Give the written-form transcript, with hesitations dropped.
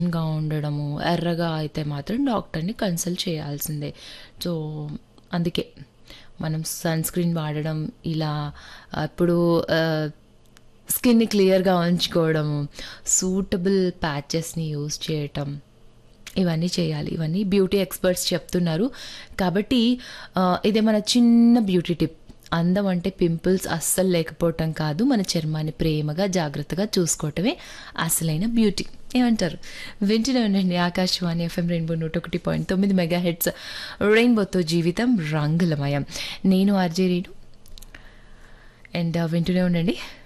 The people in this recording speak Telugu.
గా ఉండడము, ఎర్రగా అయితే మాత్రం డాక్టర్‌ని కన్సల్ట్ చేయాల్సిందే. సో, అందుకే మనం సన్ స్క్రీన్ వాడడం ఇలా ఇప్పుడు ఆహ్, స్కిన్‌ని క్లియర్‌గా ఉంచుకోవడము, సూటబుల్ ప్యాచెస్‌ని యూజ్ చేయటం, ఇవన్నీ చేయాలి. ఇవన్నీ బ్యూటీ ఎక్స్‌పర్ట్స్ చెప్తున్నారు. కాబట్టి ఇది మన చిన్న బ్యూటీ టిప్. అందం అంటే పింపుల్స్ అస్సలు లేకపోవటం కాదు. మన చర్మాన్ని ప్రేమగా, జాగ్రత్తగా చూసుకోవటమే అసలైన బ్యూటీ. ఏమంటారు? వింటూనే ఉండండి ఆకాశవాణి ఎఫ్ఎం రెయిన్బో 101.9 మెగాహెర్ట్జ్ రెయిన్బోతో జీవితం రంగులమయం. నేను ఆర్‌జే రీను అండ్ వింటూనే ఉండండి.